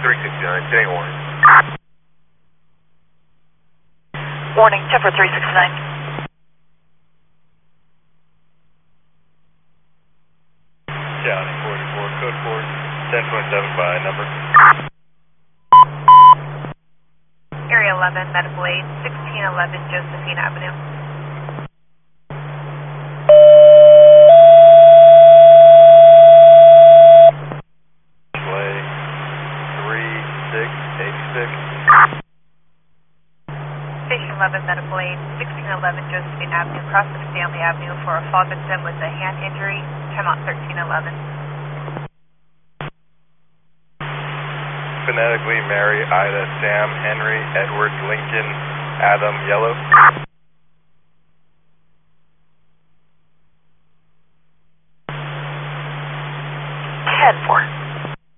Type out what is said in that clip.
369, stay warning. Warning, 10 for 369. County 44, code 4, 1027 by number. Area 11, medical aid, 1611 Josephine Avenue. Play 3686. Station 11, medical aid, 1611 Josephine Avenue, crossing Stanley Avenue for a fall victim with a hand injury, time out 1311. Phonetically, Mary, Ida, Sam, Henry, Edward, Lincoln, Adam, Yellow.